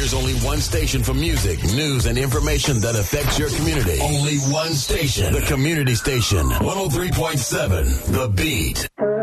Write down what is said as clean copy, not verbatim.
There's only one station for music, news, and information that affects your community. Only one station. The Community Station. 103.7 The Beat.